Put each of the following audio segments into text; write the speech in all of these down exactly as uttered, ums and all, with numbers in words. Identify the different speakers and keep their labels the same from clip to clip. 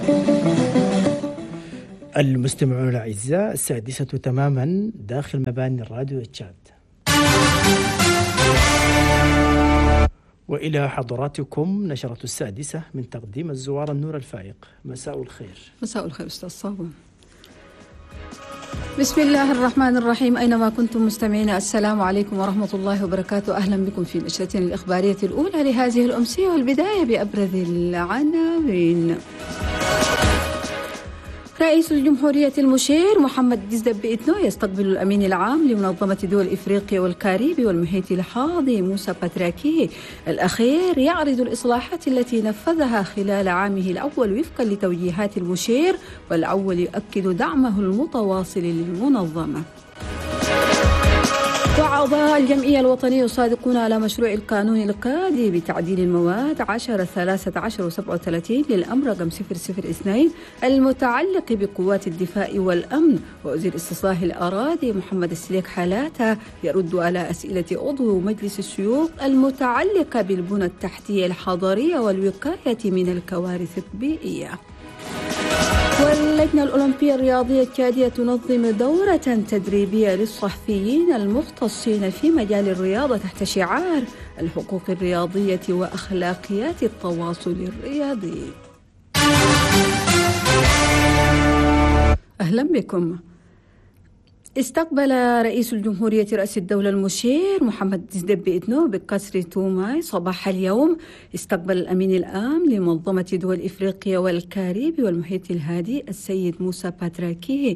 Speaker 1: المستمعون الأعزاء، السادسة تماما داخل مباني الراديو تشاد، وإلى حضراتكم نشرة السادسة من تقديم الزوار النور الفائق. مساء الخير.
Speaker 2: مساء الخير أستاذ صابر. بسم الله الرحمن الرحيم. أينما كنتم مستمعين، السلام عليكم ورحمة الله وبركاته. أهلا بكم في نشرتنا الإخبارية الأولى لهذه الأمسية، والبداية بأبرز العناوين. رئيس الجمهورية المشير محمد ديزدب إتنو يستقبل الأمين العام لمنظمة دول إفريقيا والكاريبي والمحيط الحاضي موسى باتراكي الأخير يعرض الإصلاحات التي نفذها خلال عامه الأول وفقا لتوجيهات المشير، والأول يؤكد دعمه المتواصل للمنظمة. وأعضاء الجمعية الوطنية يصادقون على مشروع القانون القاضي بتعديل المواد عشرة ثلاثة عشر وسبعة وثلاثين للأمر رقم صفر صفر اثنين المتعلق بقوات الدفاع والأمن. ووزير استصلاح الأراضي محمد السليك حالاتا يرد على أسئلة عضو مجلس الشيوخ المتعلقة بالبنى التحتية الحضرية والوقاية من الكوارث البيئية. واللجنة الأولمبية الرياضية التشادية تنظم دورة تدريبية للصحفيين المختصين في مجال الرياضة تحت شعار الحقوق الرياضية وأخلاقيات التواصل الرياضي. أهلا بكم. استقبل رئيس الجمهورية رئيس الدولة المشير محمد ديزدب إتنو بقصر توماي صباح اليوم. استقبل الأمين العام لمنظمة دول إفريقيا والكاريبي والمحيط الهادي السيد موسى باتراكي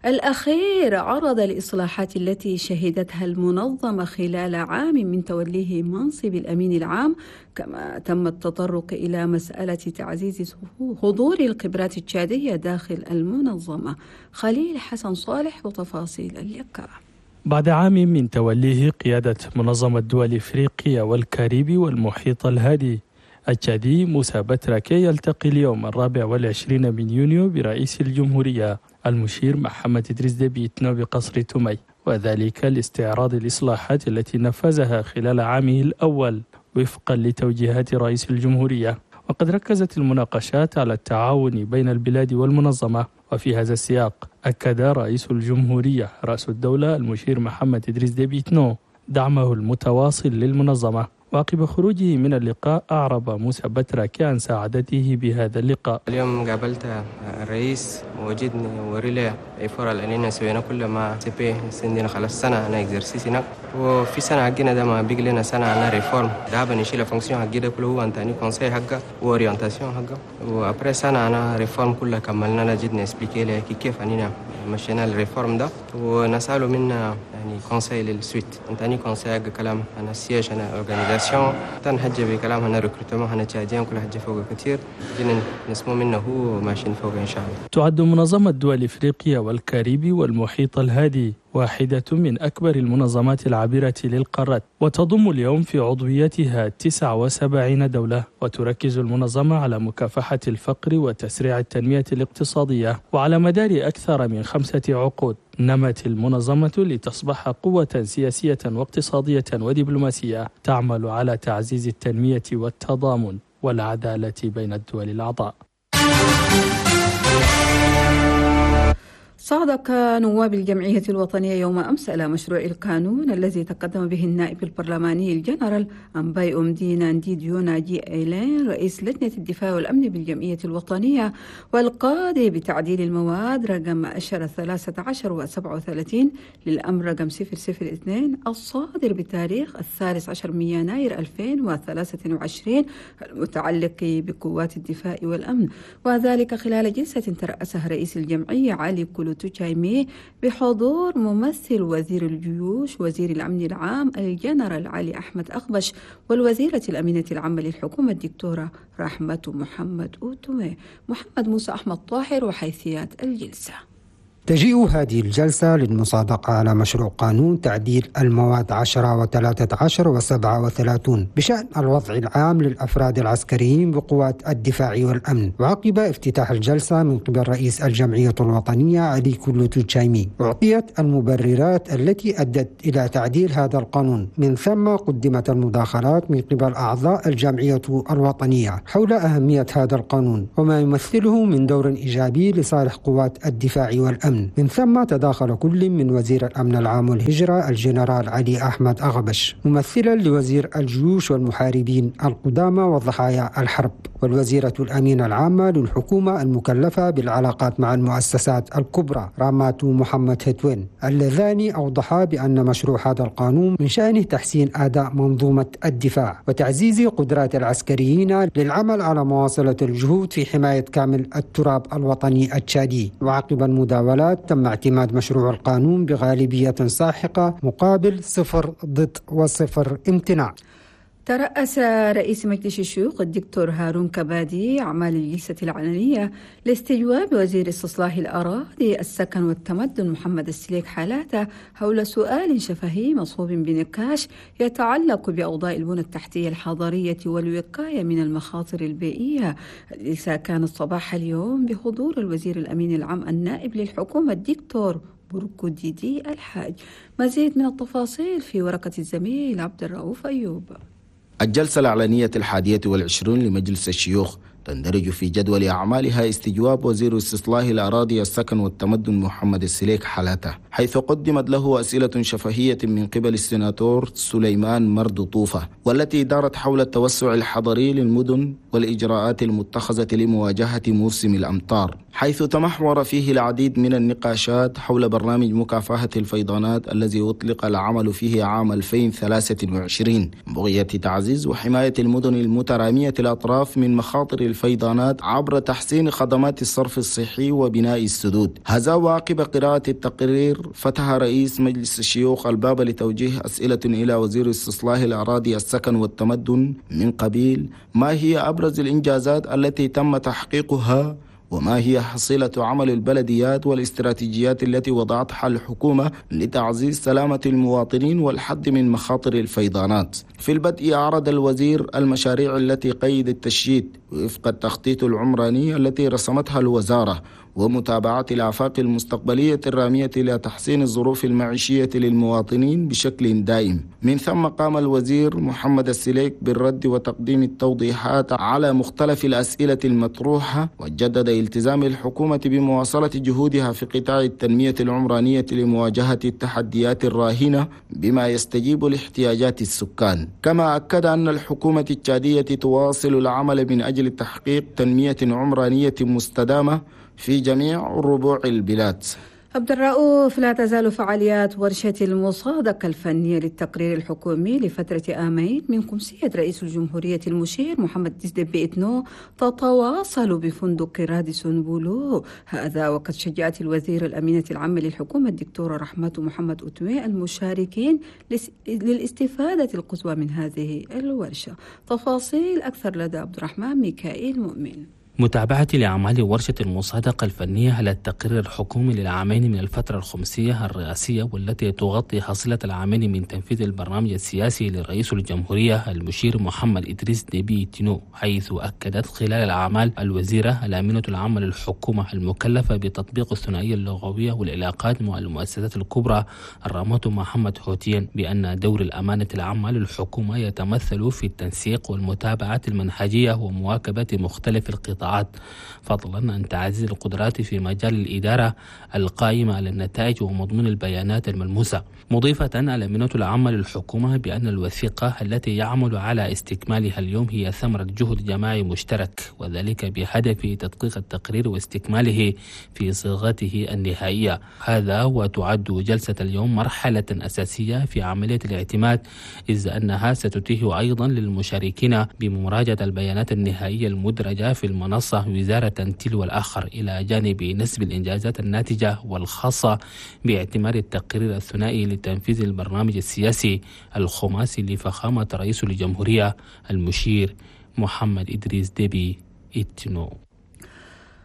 Speaker 2: الأخير عرض الإصلاحات التي شهدتها المنظمة خلال عام من توليه منصب الأمين العام، كما تم التطرق إلى مسألة تعزيز حضور الخبرات التشادية داخل المنظمة. خليل حسن صالح وتفاصيل اللقاء.
Speaker 3: بعد عام من توليه قيادة منظمة دول إفريقيا والكاريبي والمحيط الهادي، التشادي موسى باتراكي يلتقي اليوم الرابع والعشرين من يونيو برئيس الجمهورية المشير محمد إدريس ديبي إتنو بقصر تومي، وذلك لاستعراض الإصلاحات التي نفذها خلال عامه الأول وفقا لتوجيهات رئيس الجمهورية. وقد ركزت المناقشات على التعاون بين البلاد والمنظمة، وفي هذا السياق أكد رئيس الجمهورية رأس الدولة المشير محمد إدريس ديبي إتنو دعمه المتواصل للمنظمة. وعقب خروجه من اللقاء أعرب موسى باتراكي عن سعادته بهذا اللقاء.
Speaker 4: اليوم قابلت الرئيس ووجدني وريلي فرع لأننا سوينا كل ما سبي سندنا خلاص سنة أنا إكزرسيس هناك، وفي سنة حقنا ده ما بيجي لنا سنة أنا ريفورم ده بنشيل فانكسيون حقي ده كله هو أنتاني كونسي حقه وأورينتاسيون حقه، وأبري سنة أنا ريفورم كلها كملنا جدنا إسبليكي لي كيف أنينا مشينا الريفورم ده، ونسأله منا يعني كونسي للسويت أنتاني كونسي حق كلام أنا سياش أنا أورجانيزاسيون تن حاجة بكلام أنا ريكروتمون أنا تشاديان كل حاجة فوق كتير جينا نسمو منه هو ماشيين فوق إن شاء الله.
Speaker 3: تعد منظمة دول إفريقيا والكاريبي والمحيط الهادي واحدة من أكبر المنظمات العابرة للقارات، وتضم اليوم في عضويتها تسعة وسبعين دولة، وتركز المنظمة على مكافحة الفقر وتسريع التنمية الاقتصادية. وعلى مدار أكثر من خمسة عقود نمت المنظمة لتصبح قوة سياسية واقتصادية ودبلوماسية تعمل على تعزيز التنمية والتضامن والعدالة بين الدول الأعضاء.
Speaker 2: صادق نواب الجمعية الوطنية يوم أمس على مشروع القانون الذي تقدم به النائب البرلماني الجنرال أمباي أمدينا نديديو ناجي إيلين رئيس لجنة الدفاع والأمن بالجمعية الوطنية، والقاضي بتعديل المواد رقم عشرة ثلاثة عشر وسبعة وثلاثين للأمر رقم صفر صفر اثنين الصادر بتاريخ الثالث عشر من يناير ألفين وثلاثة وعشرين المتعلق بقوات الدفاع والأمن، وذلك خلال جلسة ترأسها رئيس الجمعية علي كولو توتشايمي بحضور ممثل وزير الجيوش وزير الأمن العام الجنرال علي أحمد أخبش والوزيرة الأمينة العامة للحكومة الدكتورة رحمة محمد أوتومي. محمد موسى أحمد طاهر وحيثيات الجلسة.
Speaker 5: تجيء هذه الجلسة للمصادقة على مشروع قانون تعديل المواد عشرة وثلاثة عشر وسبعة وثلاثون بشأن الوضع العام للأفراد العسكريين بقوات الدفاع والأمن. وعقب افتتاح الجلسة من قبل رئيس الجمعية الوطنية علي كلوتو تشايمي أعطيت المبررات التي أدت إلى تعديل هذا القانون، من ثم قدمت المداخلات من قبل أعضاء الجمعية الوطنية حول أهمية هذا القانون وما يمثله من دور إيجابي لصالح قوات الدفاع والأمن. من ثم تداخل كل من وزير الأمن العام والهجرة الجنرال علي أحمد أغبش ممثلا لوزير الجيوش والمحاربين القدامى وضحايا الحرب، والوزيرة الأمينة العامة للحكومة المكلفة بالعلاقات مع المؤسسات الكبرى راماتو محمد هتوين، اللذان أوضحا بأن مشروع هذا القانون من شأنه تحسين أداء منظومة الدفاع وتعزيز قدرات العسكريين للعمل على مواصلة الجهود في حماية كامل التراب الوطني التشادي. وعقب المداولات تم اعتماد مشروع القانون بغالبية ساحقة مقابل صفر ضد وصفر امتناع.
Speaker 2: ترأس رئيس مجلس الشيوخ الدكتور هارون كبادي أعمال الجلسة العلنية لاستجواب وزير استصلاح الأراضي السكن والتمدن محمد السليك حالاته حول سؤال شفهي مصحوب بنقاش يتعلق بأوضاع البنى التحتية الحضرية والوقاية من المخاطر البيئية. الجلسة كانت صباح اليوم بحضور الوزير الأمين العام النائب للحكومة الدكتور بركو ديدي الحاج. مزيد من التفاصيل في ورقة الزميل عبد الرؤوف أيوب.
Speaker 6: الجلسة العلنية الحادية والعشرون لمجلس الشيوخ تندرج في جدول أعمالها استجواب وزير استصلاح الأراضي السكن والتمدن محمد السليك حالاته، حيث قدمت له أسئلة شفهية من قبل السيناتور سليمان مرد طوفة، والتي دارت حول التوسع الحضري للمدن والإجراءات المتخذة لمواجهة موسم الأمطار، حيث تمحور فيه العديد من النقاشات حول برنامج مكافحة الفيضانات الذي أطلق العمل فيه عام ألفين وثلاثة وعشرين بغية تعزيز وحماية المدن المترامية الأطراف من مخاطر الفيضانات عبر تحسين خدمات الصرف الصحي وبناء السدود. هذا وعقب قراءة التقرير فتح رئيس مجلس الشيوخ الباب لتوجيه أسئلة إلى وزير استصلاح الأراضي السكن والتمدن من قبيل ما هي أبرز الإنجازات التي تم تحقيقها، وما هي حصيلة عمل البلديات والاستراتيجيات التي وضعتها الحكومة لتعزيز سلامة المواطنين والحد من مخاطر الفيضانات. في البدء أعرض الوزير المشاريع التي قيد التشييد وفق التخطيط العمراني التي رسمتها الوزارة، ومتابعة الآفاق المستقبلية الرامية إلى تحسين الظروف المعيشية للمواطنين بشكل دائم. من ثم قام الوزير محمد السليك بالرد وتقديم التوضيحات على مختلف الأسئلة المطروحة، وجدد التزام الحكومة بمواصلة جهودها في قطاع التنمية العمرانية لمواجهة التحديات الراهنة بما يستجيب لاحتياجات السكان. كما أكد أن الحكومة التشادية تواصل العمل من أجل تحقيق تنمية عمرانية مستدامة في جميع ربوع البلاد.
Speaker 2: عبد الرؤوف، لا تزال فعاليات ورشة المصادقة الفنية للتقرير الحكومي لفترة عامين من قمصية رئيس الجمهورية المشير محمد ديسدبي إتنو تتواصل بفندق راديسون بولو. هذا وقد شجعت الوزير الأمينة العامة للحكومة الدكتورة رحمة محمد أتوي المشاركين للاستفادة القصوى من هذه الورشة. تفاصيل أكثر لدى عبد الرحمن ميكائيل مؤمن.
Speaker 7: متابعة لأعمال ورشة المصادقة الفنية على التقرير الحكومي للعامين من الفترة الخمسية الرئاسية، والتي تغطي حصيلة العامين من تنفيذ البرنامج السياسي لرئيس الجمهورية المشير محمد إدريس ديبي إتنو، حيث أكدت خلال الأعمال الوزيرة الأمينة العامة للحكومة المكلفة بتطبيق الثنائية اللغوية والعلاقات مع المؤسسات الكبرى الراماتو محمد هوتين بأن دور الأمانة العامة للحكومة يتمثل في التنسيق والمتابعة المنهجية ومواكبة مختلف القطاعات، فضلا عن تعزيز القدرات في مجال الإدارة القائمة على النتائج ومضمون البيانات الملموسة، مضيفة الأمينة العامة للحكومة بأن الوثيقة التي يعمل على استكمالها اليوم هي ثمرة جهد جماعي مشترك، وذلك بهدف تدقيق التقرير واستكماله في صيغته النهائية. هذا وتعد جلسة اليوم مرحلة أساسية في عملية الاعتماد، إذ أنها ستتيح أيضا للمشاركين بمراجعة البيانات النهائية المدرجة في المنصة وزارة تلو الآخر، إلى جانب نسب الإنجازات الناتجة والخاصة باعتماد التقرير الثنائي لتنفيذ البرنامج السياسي الخماسي لفخامة رئيس الجمهورية المشير محمد إدريس ديبي إتنو.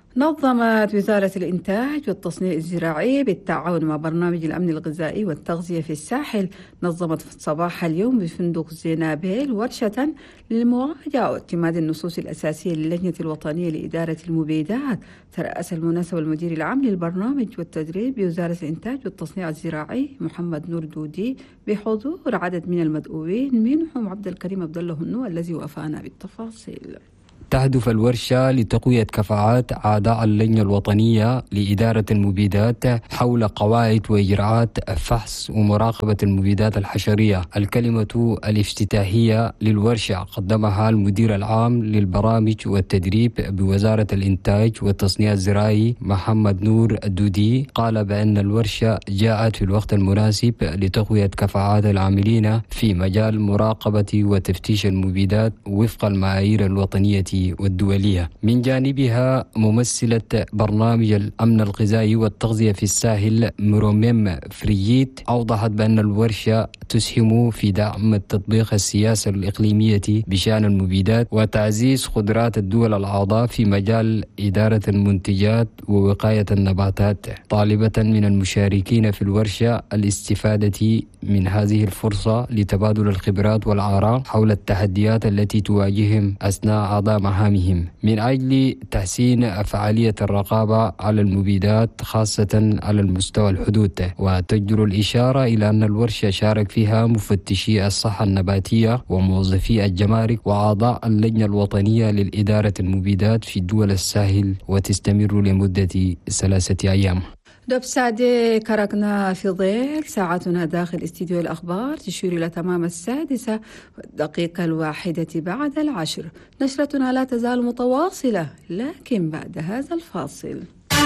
Speaker 2: نظمت وزارة الإنتاج والتصنيع الزراعي بالتعاون مع برنامج الأمن الغذائي والتغذية في الساحل، نظمت صباح اليوم بفندق زينابيل ورشة للمراجعة واعتماد النصوص الأساسية للجنة الوطنية لإدارة المبيدات. ترأس المناسبة المدير العام للبرنامج والتدريب بوزارة الإنتاج والتصنيع الزراعي محمد نور دودي بحضور عدد من المدعوين منهم عبد الكريم عبد الله هنو الذي وافانا بالتفاصيل.
Speaker 8: تهدف الورشة لتقوية كفاءات أعضاء اللجنة الوطنية لإدارة المبيدات حول قواعد وإجراءات فحص ومراقبة المبيدات الحشرية. الكلمة الافتتاحية للورشة قدمها المدير العام للبرامج والتدريب بوزارة الإنتاج والتصنيع الزراعي محمد نور الدودي. قال بأن الورشة جاءت في الوقت المناسب لتقوية كفاءات العاملين في مجال مراقبة وتفتيش المبيدات وفق المعايير الوطنية والدولية. من جانبها ممثلة برنامج الأمن الغذائي والتغذية في الساحل مروميم فرييت أوضحت بأن الورشة تسهم في دعم تطبيق السياسة الإقليمية بشأن المبيدات وتعزيز قدرات الدول الأعضاء في مجال إدارة المنتجات ووقاية النباتات، طالبة من المشاركين في الورشة الاستفادة من هذه الفرصة لتبادل الخبرات والآراء حول التحديات التي تواجههم أثناء أداء مهامهم من أجل تحسين فعالية الرقابة على المبيدات خاصة على المستوى الحدود. وتجدر الإشارة إلى أن الورشة شارك فيها مفتشي الصحة النباتية وموظفي الجمارك وأعضاء اللجنة الوطنية للإدارة المبيدات في دول الساحل، وتستمر لمدة ثلاثة أيام.
Speaker 2: دوب سعدي كركنا في ظل ساعتنا داخل استديو الأخبار تشير إلى تمام السادسة والدقيقة الواحدة بعد العشر. نشرتنا لا تزال متواصلة لكن بعد هذا الفاصل.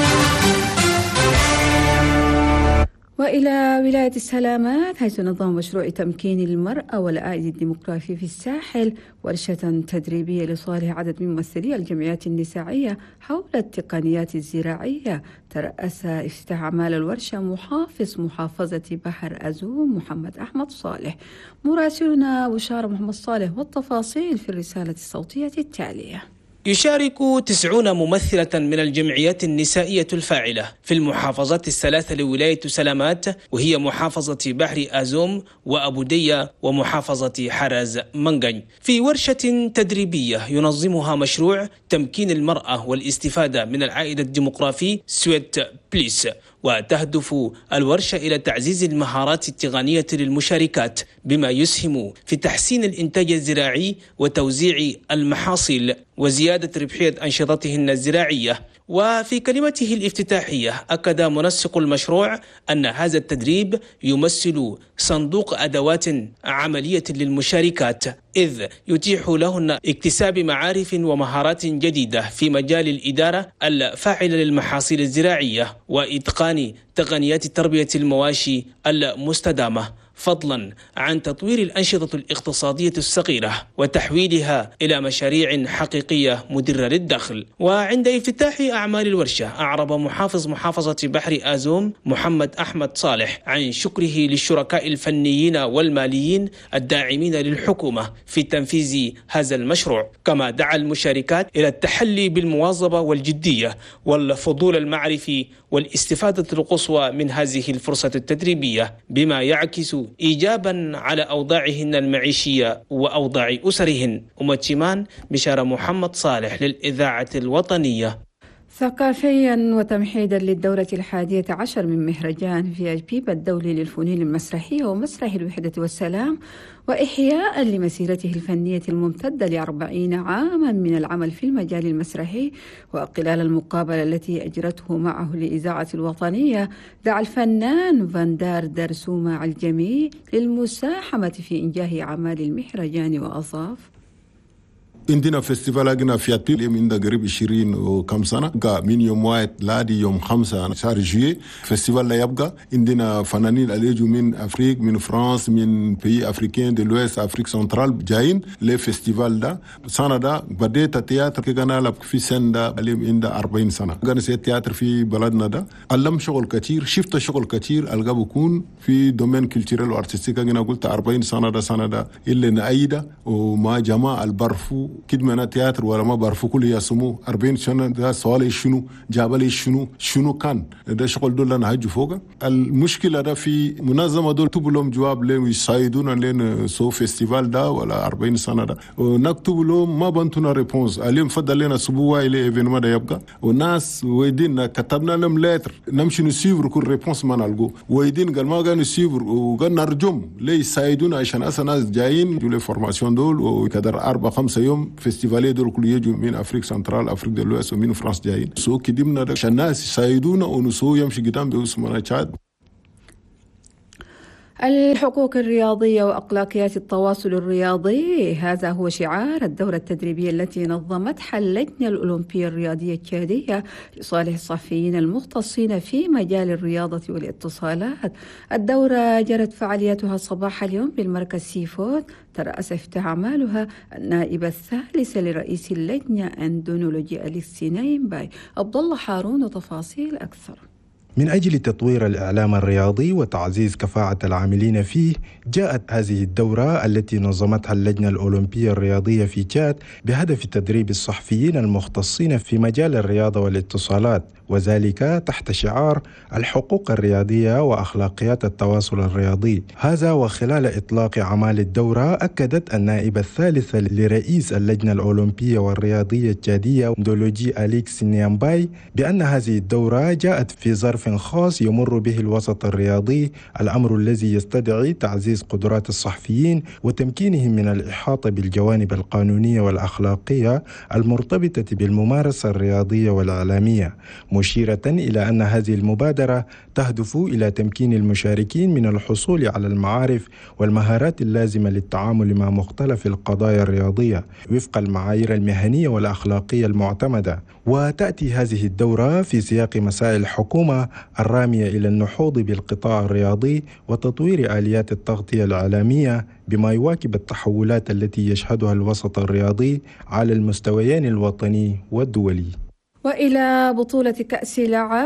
Speaker 2: وإلى ولاية السلامات، حيث نظم مشروع تمكين المرأة والعائد الديمقراطي في الساحل ورشة تدريبية لصالح عدد من ممثلي الجمعيات النسائية حول التقنيات الزراعية. ترأس افتتاح أعمال الورشة محافظ محافظة بحر أزوم محمد أحمد صالح. مراسلنا بشارة محمد صالح والتفاصيل في الرسالة الصوتية التالية.
Speaker 9: يشارك تسعون ممثلة من الجمعيات النسائية الفاعلة في المحافظات الثلاثة لولاية سلامات، وهي محافظة بحر أزوم وأبودية ومحافظة حرز منغن، في ورشة تدريبية ينظمها مشروع تمكين المرأة والاستفادة من العائد الديمقراطي سويت بليس. وتهدف الورشة إلى تعزيز المهارات التقنية للمشاركات بما يسهم في تحسين الإنتاج الزراعي وتوزيع المحاصيل وزيادة ربحية أنشطتهن الزراعية. وفي كلمته الافتتاحية أكد منسق المشروع أن هذا التدريب يمثل صندوق أدوات عملية للمشاركات، إذ يتيح لهن اكتساب معارف ومهارات جديدة في مجال الإدارة الفاعلة للمحاصيل الزراعية وإتقان تقنيات تربية المواشي المستدامة، فضلا عن تطوير الأنشطة الاقتصادية الصغيرة وتحويلها إلى مشاريع حقيقية مدرة للدخل. وعند افتتاح أعمال الورشة أعرب محافظ محافظة بحر أزوم محمد أحمد صالح عن شكره للشركاء الفنيين والماليين الداعمين للحكومة في تنفيذ هذا المشروع، كما دعا المشاركات إلى التحلي بالمواظبة والجدية والفضول المعرفي والاستفادة القصوى من هذه الفرصة التدريبية، بما يعكس إيجابا على أوضاعهن المعيشية وأوضاع أسرهن. أمتشمان بشارة محمد صالح للإذاعة الوطنية.
Speaker 2: ثقافيا وتمحيدا للدورة الحادية عشر من مهرجان في أجبيب الدولي للفنون المسرحية ومسرح الوحدة والسلام، وإحياء لمسيرته الفنية الممتدة لأربعين عاما من العمل في المجال المسرحي، وخلال المقابلة التي أجرته معه لإذاعة الوطنية دعا الفنان فاندار درسو مع الجميع للمساهمة في إنجاح أعمال المهرجان، وأضاف:
Speaker 10: عندنا فيستيفال اجنا فيات بيل من ده قريب عشرين وكم سنه، من يوم واحد لادي يوم خمسة شهر جويي فيستيفال لا يبقى. عندنا فنانين اللي من افريق، من فرنسا، من بي افريكان دي لويست افريك سنترال جايين للفيستيفال ده. سنه ده بديت التياتر كنا لب في سنه ده اللي عنده أربعين سنه، كان سي تياتر في بلدنا ده. علم شغل كثير، شفت شغل كثير، القى بكون في دومين كولتورال وارتستيك. انا قلت أربعين سنه ده سنه ده اللي نأيده وما جماعه البرفو كدمنا تياتر ولا ما بعرفوا كل يسموه أربعين سنة ده سؤالي شنو جابلي شنو شنو كان ده شغل دول أنا هجو فوقه. المشكلة ده في منظمة دول تبوا لهم جواب لين يساعدونا لين سو فيستيفال ده ولا أربعين سنة ده ونكتب لهم ما بنتونا ريبونس عليهم فضل لنا سبوع إلى إيفينما ده يبقى والناس ويدين كتبنا لهم لتر نمشي نسيفر كل ريبونس ما نلقو ويدين قال ما قال نسيفر وقال نرجم ليه يساعدونا عشان أصلا ناس جايين جولي فورماسيون دول وكدر أربعة خمسة يوم فيستيفالي دول كل يجوا من أفريقيا سنترال أفريقيا دلوقتي ومن فرنسا جايين سو كدمنا عشان الناس يساعدونا ونسو يمشي قدام باسمنا تشاد.
Speaker 2: الحقوق الرياضية وأخلاقيات التواصل الرياضي هذا هو شعار الدورة التدريبية التي نظمتها اللجنة الأولمبية الرياضية التشادية لصالح الصحفيين المختصين في مجال الرياضة والاتصالات. الدورة جرت فعالياتها صباح اليوم بالمركز سيفود، ترأس افتتاح أعمالها النائب الثالث لرئيس اللجنة أندونولوجي أليكس نيمباي. عبد الله حارون وتفاصيل أكثر.
Speaker 11: من أجل تطوير الإعلام الرياضي وتعزيز كفاءة العاملين فيه، جاءت هذه الدورة التي نظمتها اللجنة الأولمبية الرياضية في تشاد بهدف تدريب الصحفيين المختصين في مجال الرياضة والاتصالات، وذلك تحت شعار الحقوق الرياضية وأخلاقيات التواصل الرياضي. هذا وخلال إطلاق أعمال الدورة أكدت النائبة الثالثة لرئيس اللجنة الأولمبية والرياضية التشادية أندونولوجي أليكس نيمباي بأن هذه الدورة جاءت في ظرف خاص يمر به الوسط الرياضي، الأمر الذي يستدعي تعزيز قدرات الصحفيين وتمكينهم من الإحاطة بالجوانب القانونية والأخلاقية المرتبطة بالممارسة الرياضية والإعلامية، مشيرة إلى أن هذه المبادرة تهدف إلى تمكين المشاركين من الحصول على المعارف والمهارات اللازمة للتعامل مع مختلف القضايا الرياضية وفق المعايير المهنية والأخلاقية المعتمدة. وتأتي هذه الدورة في سياق مسائل الحكومة الرامية إلى النهوض بالقطاع الرياضي وتطوير آليات التغطية الإعلامية بما يواكب التحولات التي يشهدها الوسط الرياضي على المستويين الوطني والدولي.
Speaker 2: وإلى بطولة كأس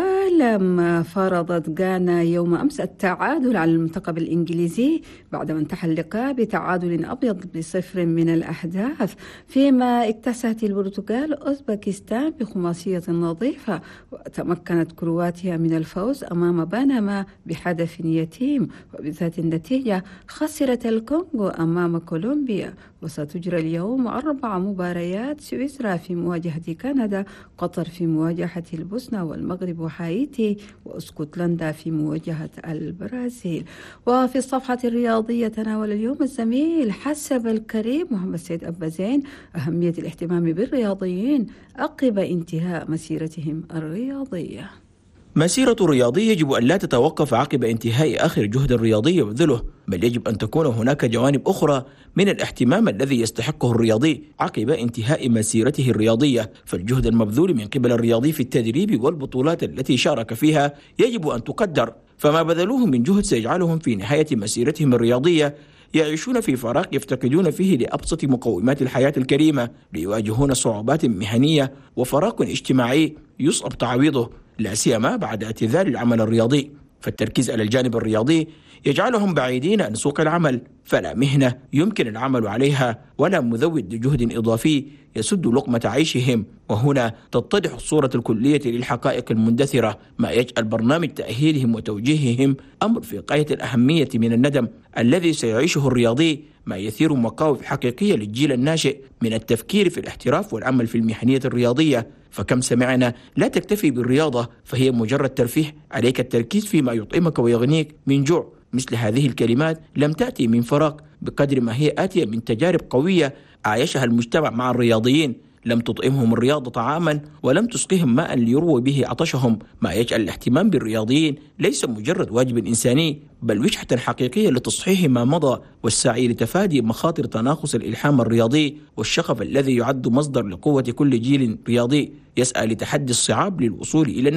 Speaker 2: العالم، فرضت غانا يوم أمس التعادل على المنتخب الإنجليزي بعدما انتهى اللقاء بتعادل أبيض بصفر من الأهداف، فيما اكتسحت البرتغال أوزبكستان بخماسية نظيفة، وتمكنت كرواتيا من الفوز أمام بنما بهدف يتيم، وبذات النتيجة خسرت الكونغو أمام كولومبيا. وستجرى اليوم أربع مباريات: سويسرا في مواجهة كندا، قطر في مواجهة البوسنة والمغرب وهايتي، واسكتلندا في مواجهة البرازيل. وفي الصفحة الرياضية تناول اليوم الزميل حسب الكريم محمد سيد أبازين أهمية الاهتمام بالرياضيين عقب انتهاء مسيرتهم الرياضية.
Speaker 12: مسيرة الرياضي يجب أن لا تتوقف عقب انتهاء آخر جهد رياضي يبذله، بل يجب أن تكون هناك جوانب أخرى من الاهتمام الذي يستحقه الرياضي عقب انتهاء مسيرته الرياضية. فالجهد المبذول من قبل الرياضي في التدريب والبطولات التي شارك فيها يجب أن تقدر، فما بذلوه من جهد سيجعلهم في نهاية مسيرتهم الرياضية يعيشون في فراغ يفتقدون فيه لأبسط مقومات الحياة الكريمة، ليواجهون صعوبات مهنية وفراغ اجتماعي يصعب تعويضه، لا سيما بعد اعتزال العمل الرياضي. فالتركيز على الجانب الرياضي يجعلهم بعيدين عن سوق العمل، فلا مهنة يمكن العمل عليها ولا مزود لجهد إضافي يسد لقمة عيشهم. وهنا تتضح الصورة الكلية للحقائق المندثرة، ما يجعل برنامج تأهيلهم وتوجيههم أمر في غاية الأهمية من الندم الذي سيعيشه الرياضي، ما يثير مخاوف حقيقية للجيل الناشئ من التفكير في الاحتراف والعمل في المهنية الرياضية. فكم سمعنا لا تكتفي بالرياضة فهي مجرد ترفيه، عليك التركيز فيما يطعمك ويغنيك من جوع. مثل هذه الكلمات لم تأتي من فراغ، بقدر ما هي آتية من تجارب قوية عايشها المجتمع مع الرياضيين. لم تطعمهم الرياضة طعاما ولم تسقهم ماء ليرووا به عطشهم، ما يجعل الاهتمام بالرياضيين ليس مجرد واجب إنساني، بل وجهة حقيقية لتصحيح ما مضى والسعي لتفادي مخاطر تناقص الإلحام الرياضي والشغف الذي يعد مصدر لقوة كل جيل رياضي يسعى لتحدي الصعاب للوصول إلى النجاح.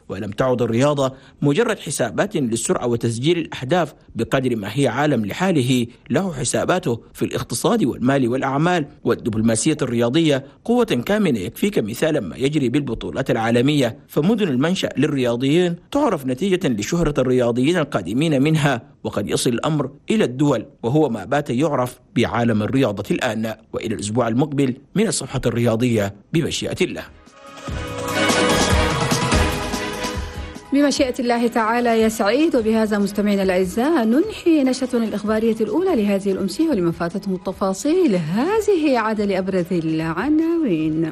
Speaker 12: ولم تعد الرياضة مجرد حسابات للسرعة وتسجيل الأهداف بقدر ما هي عالم لحاله له حساباته في الاقتصاد والمال والأعمال والدبلوماسية الرياضية قوة كامنة. يكفيك مثالا ما يجري بالبطولات العالمية، فمدن المنشأ للرياضيين تعرف نتيجة لشهرة الرياضيين القادمين منها، وقد يصل الأمر إلى الدول، وهو ما بات يعرف بعالم الرياضة الآن. وإلى الأسبوع المقبل من الصفحة الرياضية بمشيئة الله.
Speaker 2: بمشيئة الله تعالى يا سعيد. وبهذا مستمعينا الأعزاء ننهي نشرتنا الإخبارية الأولى لهذه الأمسية، ولمن فاتتهم التفاصيل هذه عاد لأبرز العناوين.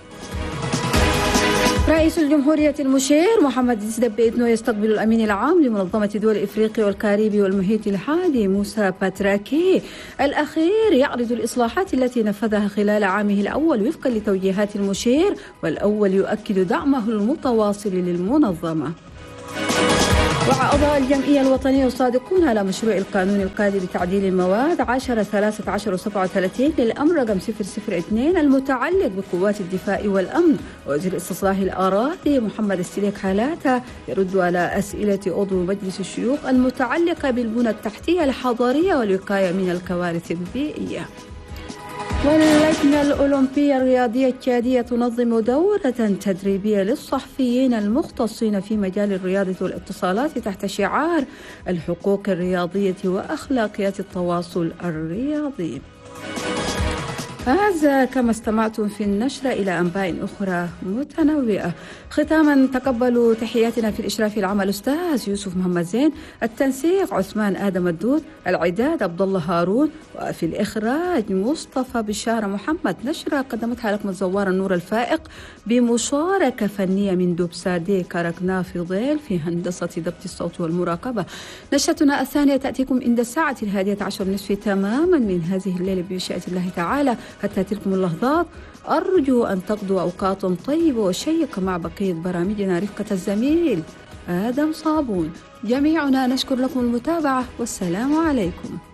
Speaker 2: رئيس الجمهورية المشير محمد السدب بإذنه يستقبل الأمين العام لمنظمة دول إفريقيا والكاريبي والمحيط الهادي موسى باتراكي الأخير يعرض الإصلاحات التي نفذها خلال عامه الأول وفقا لتوجيهات المشير، والأول يؤكد دعمه المتواصل للمنظمة. وأعضاء الجمعية الوطنية يصادقون على مشروع القانون القادر لتعديل المواد عشرة ثلاثة عشر وسبعة وثلاثين للأمر رقم صفر صفر اثنين المتعلق بقوات الدفاع والأمن. ووزير استصلاح الأراضي محمد السليك حالاتة يرد على أسئلة عضو مجلس الشيوخ المتعلقة بالبنى التحتية الحضرية والوقاية من الكوارث البيئية. واللجنة الأولمبية الرياضية التشادية تنظم دورة تدريبية للصحفيين المختصين في مجال الرياضة والاتصالات تحت شعار الحقوق الرياضية وأخلاقيات التواصل الرياضي. هذا كما استمعتم في النشرة إلى أنباء أخرى متنوعة. ختاما تقبلوا تحياتنا في الإشراف العام الأستاذ يوسف محمد زين، التنسيق عثمان آدم الدود، العداد عبد الله هارون، وفي الإخراج مصطفى بشارة محمد. نشرة قدمتها لكم الزوار النور الفائق بمشاركة فنية من دوب سادي كاركنا في ضيل في هندسة ضبط الصوت والمراقبة. نشرتنا الثانية تأتيكم عند الساعة الهادية عشر نصف تماما من هذه الليلة بمشيئة الله تعالى. حتى تلكم اللحظات أرجو أن تقضوا أوقات طيبة وشيقة مع بقية برامجنا رفقة الزميل آدم صابون. جميعنا نشكر لكم المتابعة والسلام عليكم.